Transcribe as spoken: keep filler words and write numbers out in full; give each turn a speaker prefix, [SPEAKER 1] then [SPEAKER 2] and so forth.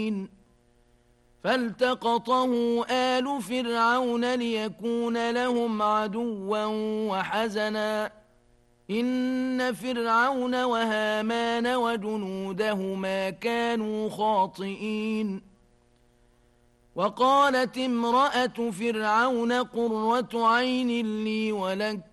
[SPEAKER 1] فالتقطه آل فرعون ليكون لهم عدوا وحزنا إن فرعون وهامان وجنودهما كانوا خاطئين وقالت امرأة فرعون قرة عين لي ولك